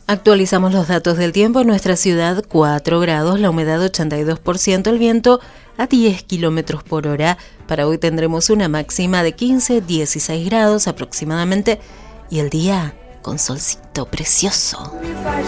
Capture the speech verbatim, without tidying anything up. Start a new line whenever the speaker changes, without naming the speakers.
Actualizamos los datos del tiempo. En nuestra ciudad, cuatro grados, la humedad ochenta y dos por ciento, el viento a diez kilómetros por hora. Para hoy tendremos una máxima de quince a dieciséis grados aproximadamente y el día con solcito precioso.